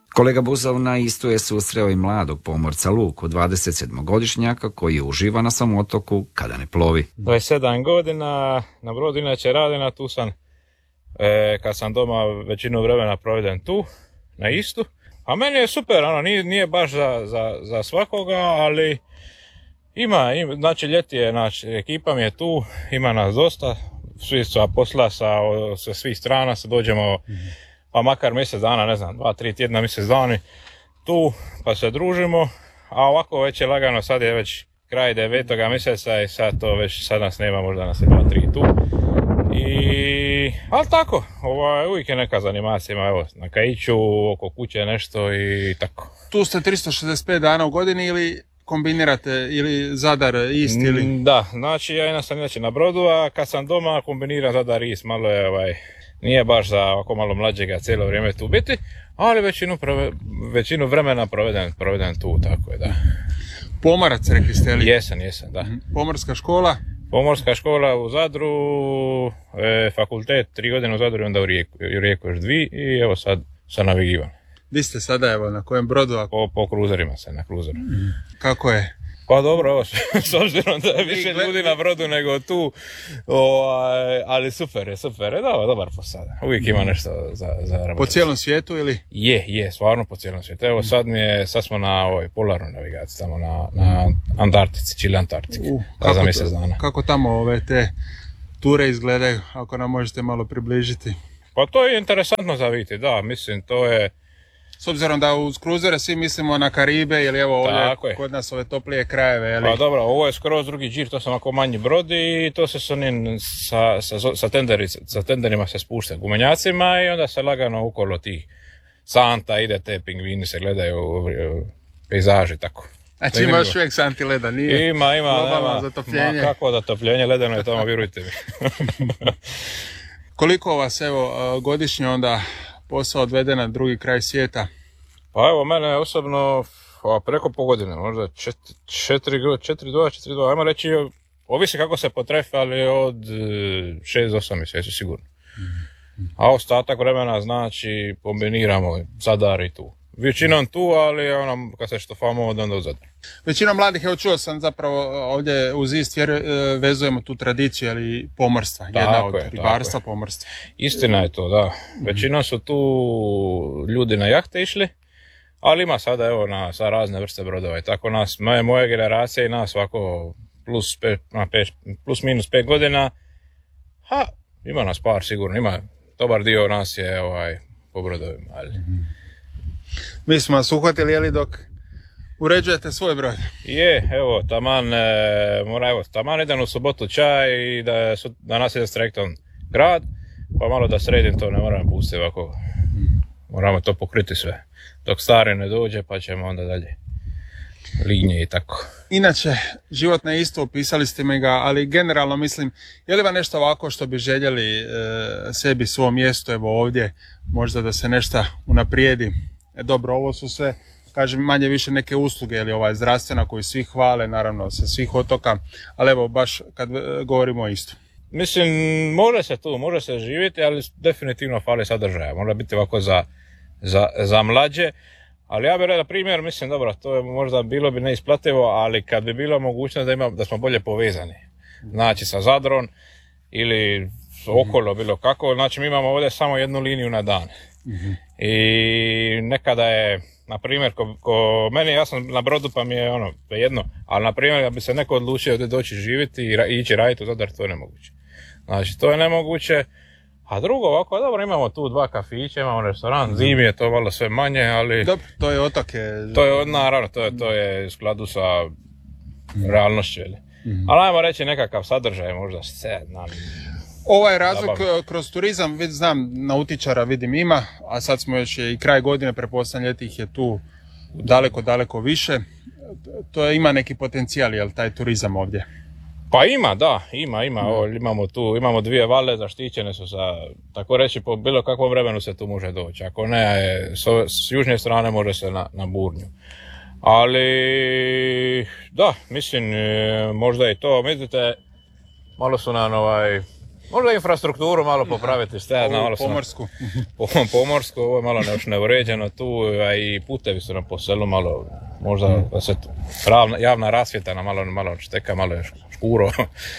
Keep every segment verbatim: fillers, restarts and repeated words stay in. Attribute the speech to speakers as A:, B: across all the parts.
A: Kolega Buzov na istu je susreo i mladog pomorca Luku, dvadesetsedmogodišnjaka koji uživa na svom otoku kada ne plovi.
B: dvadeset sedam godina, na brodu inače radim, a tu sam, e, kad sam doma većinu vremena provedem tu, na istu. A meni je super, ono, nije, nije baš za, za, za svakoga, ali ima, ima, znači ljeti je, znači, ekipa mi je tu, ima nas dosta, svi su posla sa, sa svih strana, se dođemo, pa makar mjesec dana, ne znam, dva, tri tjedna, mjesec dani tu, pa se družimo, a ovako već je lagano, sad je već kraj devetoga mjeseca i sad to već, sad nas nema, možda nas je dva, tri tu. I, ali tako, ovaj, uvijek je neka zanimacija, ima, evo, na kaiću, oko kuće nešto i tako.
C: Tu ste tristo šezdeset pet dana u godini ili kombinirate, ili Zadar ist ili?
B: Da, znači ja jedna sam inače na brodu, a kad sam doma kombiniram Zadar ist, malo je, ovaj, nije baš za ovako malo mlađega cijelo vrijeme tu biti, ali većinu, prove, većinu vremena provedem, provedem tu, tako je, da.
C: Pomorac, rekli ste, li?
B: Jesam, jesam, da.
C: Pomorska škola?
B: Pomorska škola u Zadru, e, fakultet tri godine u Zadru i onda u Rijeku, u Rijeku još dvi i evo sad sam navigivan.
C: Vi ste sada, evo, na kojem brodu? Ako...
B: Po, po kruzerima se, na kruzeru.
C: Kako je?
B: Pa dobro, ovo, s obzirom da je više ljudi na brodu nego tu, o, ali super je, super je, da, dobar posao. Uvijek ima nešto za, za rabati.
C: Po cijelom svijetu ili?
B: Je, je, stvarno po cijelom svijetu. Evo sad mi je, sad smo na ovoj polarnoj navigaciji, tamo na, na Antarktici, Čili Antarktik, uh, za mjesec dana.
C: Kako tamo ove te ture izgledaju, ako nam možete malo približiti?
B: Pa to je interesantno za vidjeti, da, mislim, to je...
C: S obzirom da uz kruzere svi mislimo na Karibe ili evo ovdje kod nas ove toplije krajeve. Ili...
B: Pa dobro, ovo je skroz drugi džir, to sam ako manji brod i to se s onim, sa, sa, sa, tenderi, sa tenderima se spušta gumenjacima i onda se lagano okolo tih santa ide, te pingvini se gledaju pejzaži, tako.
C: Znači ima još uvijek santi leda, nije?
B: Ima, ima,
C: globalno zatopljenje.
B: Ma kako zatopljenje, ledeno je tamo, vjerujte mi.
C: Koliko vas evo godišnje onda posao odvede na drugi kraj svijeta?
B: Pa evo, mene osobno a, preko po godine, možda četiri, četiri, četiri, dva, četiri, dva, ajmo reći, ovisi kako se potrefe, ali od šest do osam mjeseci sigurno. A ostatak vremena znači kombiniramo Zadar i tu. Većinom tu, ali ono, kad se štofamo od onda u Zadar.
C: Većina mladih, evo čuo sam zapravo ovdje uz ist vezujemo tu tradiciju, ali pomorstva, jedna tako od je, ribarstva, pomorstva.
B: Istina je to, da. Većinom su tu ljudi na jahte išli, ali ima sada evo na sa razne vrste brodova i tako nas, moje, moje generacije i nas ovako plus, pe, na pe, plus minus pet godina, ha, ima nas par sigurno, ima dobar dio nas je ovaj, po brodovima, ali...
C: Mi smo vas uhvatili, jeli, dok uređujete svoj brod?
B: Je, evo, taman, e, mora, evo, taman idem u subotu čaj i da, da nas ide s trajektom grad, pa malo da sredim to, ne moram pustiti ovako, moramo to pokriti sve. Dok stari ne dođe, pa ćemo onda dalje linije i tako.
C: Inače, život na isto, opisali ste mi ga, ali generalno mislim, je li vam nešto ovako što bi željeli e, sebi svoje mjesto, evo ovdje, možda da se nešto unaprijedi? E, dobro, ovo su sve, kažem, manje više neke usluge, ili ovaj zdravstvena koju svi hvale, naravno, sa svih otoka, ali evo, baš kad e, govorimo o isto.
B: Mislim, može se tu, može se živjeti, ali definitivno fali sadržaja, mora biti ovako za, za, za mlađe. Ali ja bih rekao primjer, mislim, dobro, to je možda bilo bi neisplativo, ali kad bi bilo mogućnost da, ima, da smo bolje povezani, znači sa Zadrom ili okolo bilo kako, znači mi imamo ovdje samo jednu liniju na dan. Mm-hmm. I nekada je, na primjer, ko, ko meni, ja sam na brodu pa mi je ono, jedno, ali na primjer da bi se neko odlučio da doći živjeti i, ra, i ići raditi u Zadar, to je nemoguće. Znači, to je nemoguće. A drugo, ovako, dobro, imamo tu dva kafića, imamo restoran, zimi je to malo sve manje, ali...
C: Dobro, to je otok je...
B: To je, naravno, to je, to je u skladu sa realnošću, mm-hmm. Ali ajmo reći nekakav sadržaj, možda se nam...
C: Ovaj razlog zabav. Kroz turizam, vid, znam, nautičara vidim ima, a sad smo još i kraj godine, pretpostavljam ljeti ih je tu daleko, daleko više. To je, ima neki potencijal, jel, taj turizam ovdje?
B: Pa ima, da, ima, ima, o, imamo tu, imamo dvije vale, zaštićene su sa, tako reći, po bilo kakvom vremenu se tu može doći, ako ne, s, s južne strane može se na, na Burnju. Ali, da, mislim, možda i to, mislite, malo su nam ovaj, Možda infrastrukturu malo popraviti, stajati na malo sam-
C: pomorsku.
B: po, pomorsku, ovo je malo još neuređeno tu, a i putevi su nam po selu malo, možda da se ravna, javna rasvjeta na malo, malo šteka, malo je škuro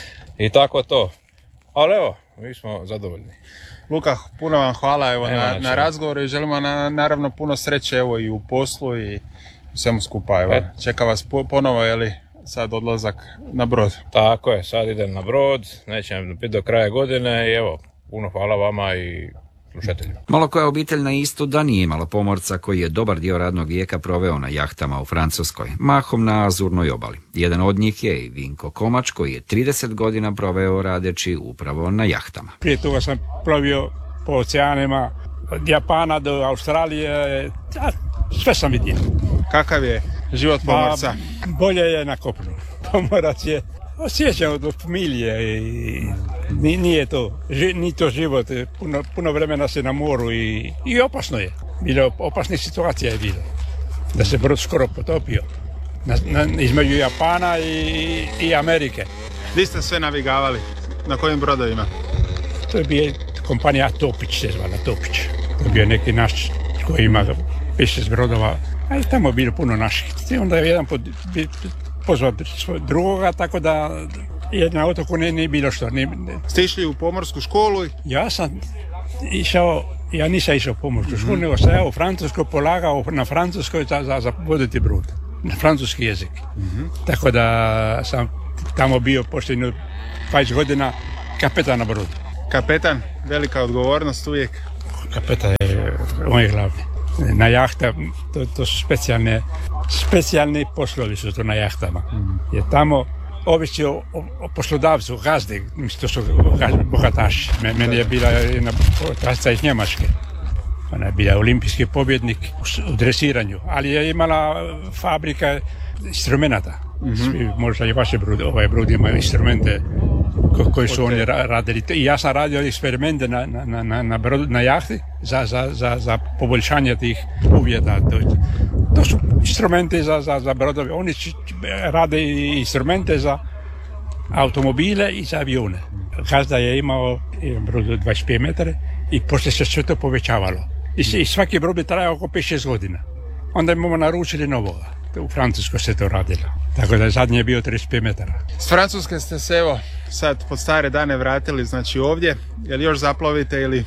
B: i tako to. Ali evo, mi smo zadovoljni.
C: Luka, puno vam hvala evo,
B: Nema
C: na,
B: na
C: na
B: čemu.
C: razgovoru i želimo na, naravno puno sreće evo, i u poslu i u svemu skupa. Evo.
B: E.
C: Čeka vas po, ponovo je li, sad odlazak na brod.
B: Tako je, sad idem na brod, nećem biti do kraja godine i evo, puno hvala vama i slušateljima.
A: Malo koja obitelj na Istu da nije imala pomorca koji je dobar dio radnog vijeka proveo na jahtama u Francuskoj, mahom na Azurnoj obali. Jedan od njih je i Vinko Komač koji je trideset godina proveo radeći upravo na jahtama.
D: Prije toga sam plovio po oceanima, od Japana do Australije, a, sve sam vidio.
C: Kakav je život pomorca?
D: Pa, bolje je na kopnu. Pomorac je osjećan od familije i ni- nije to, ži- ni to život. Puno, puno vremena se na moru i, i opasno je. Bilo opasnih situacija je bilo. Da se brod skoro potopio. Na, na, između Japana i, i Amerike.
C: Gdje ste sve navigavali? Na kojim brodovima?
D: To je bio kompanija Topić, se zvala Topić. To je bio neki naš koji ima pet šest brodova, a i tamo je bilo puno naših. I onda je jedan pod, bi- pozvao svoj drugoga, tako da na otoku ne, nije bilo što. Ne, ne.
C: Ste išli u pomorsku školu? i-
D: Ja sam išao, ja nisam išao u pomorsku školu, nego sam ja u Francuskoj polagao na Francuskoj za, za, za voditi brod, na francuski jezik. Tako da sam tamo bio posljednju dvadeset godina kapetan na brodu.
C: Kapetan, velika odgovornost uvijek.
D: Kapetan je on je glavni. Na jahta, to, to su specijalne, specijalni poslovi su to na jahtama. Jer tamo ovisi o, o, o poslodavcu, gazdi, mislim, to su gazdi, bogataši. Men- Meni je bila jedna bogatašica iz Njemačke. Ona je bila olimpijski pobjednik u, s- u dresiranju, ali je imala fabrika instrumenata. Svi, možda i vaše brud, ovaj brud imaju instrumente ko- koji su oni ra- radili. I ja sam radio eksperimente na, na, na, na, na, brodu, na jahti za, za, za, za poboljšanje tih uvjeta. To, to su instrumenti za, za, za brodove. Oni č- č- rade i instrumente za automobile i za avione. Gazda je imao jedan brod od dvadeset pet metara i poslije se sve to povećavalo. I, s- i svaki brod bi trajao oko pet šest godina. Onda imamo naručili novoga. U Francuskoj se to radilo. Tako da je zadnji je bio trideset pet metara.
C: S Francuske ste se evo sad pod stare dane vratili znači ovdje. Je li još zaplovite ili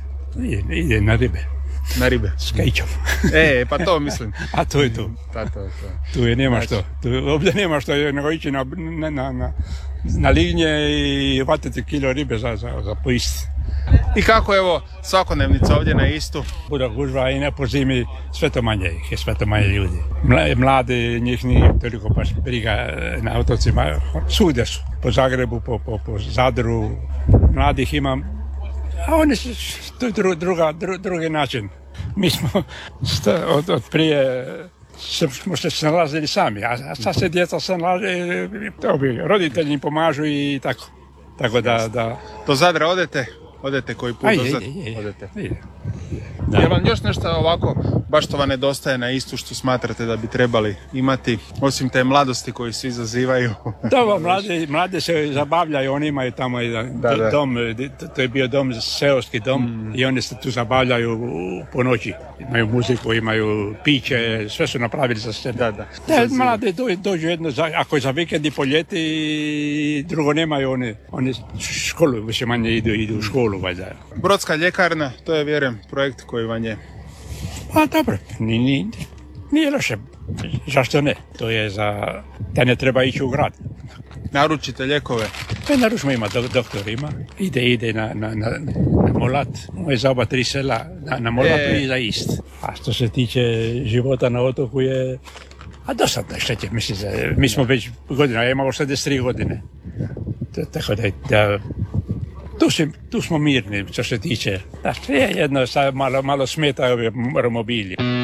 D: Ide, ide na ribe,
C: na ribe?
D: s kajčom.
C: E, pa to mislim.
D: A to je to.
C: Pa to, to.
D: Tu je nema što. Tu, ovdje nema što, nego ići na, na, na, na, na lignje i vatiti kilo ribe za, za, za pojist.
C: I kako evo svakodnevnica ovdje na Istu?
D: Bude gužva i ne po zimi, sve to manje ih je, sve to manje ljudi. Mla- Mladi, njih nije toliko baš briga e, na otocima, svugdje su. Po Zagrebu, po, po, po Zadru, mladih imam, a oni su, to je dru, druga, dru, drugi način. Mi smo sta, od, od prije se- smo se snalazili sami, a, a sad se djeca snalaze, to bi, roditelji im pomažu i tako. Tako da, da,
C: Do Zadra odete? Odete koji put
D: a
C: do
D: je,
C: Zadra?
D: je, je,
C: Odete.
D: je.
C: Je vam još nešto ovako baš što vam nedostaje na Istu što smatrate da bi trebali imati, osim te mladosti koju svi zazivaju?
D: Dobro, mlade, mlade se zabavljaju, oni imaju tamo jedan
C: Da, da.
D: dom, to- to je bio dom, seoski dom i oni se tu zabavljaju u- po noći. Imaju muziku, imaju piće, sve su napravili za sebe.
C: Da, da.
D: Da, mlade do- dođu jedno, za, ako je za vikend i po ljeti i drugo nemaju, oni, oni školu, više manje idu, idu u školu, valjda.
C: Brodska ljekarna, to je vjerujem projekt koji vam je.
D: Pa dobro, ni, ni, nije loše. Zašto ne? To je za, da ne treba ići u grad.
C: Naručite lijekove.
D: Pa naručimo ima, do, doktor ima, ide, ide na, na, na, na Molat, on je za oba tri sela, na, na Molatu
C: E.
D: i za Ist. A što se tiče života na otoku je, a dosadno što će, mislim, za, mi smo već godina, ja imam osamdeset tri godine. T- Tako da, da tu, si, tu smo mirni što se tiče, da, je jedno, sad malo, malo smetaju ovi romobili.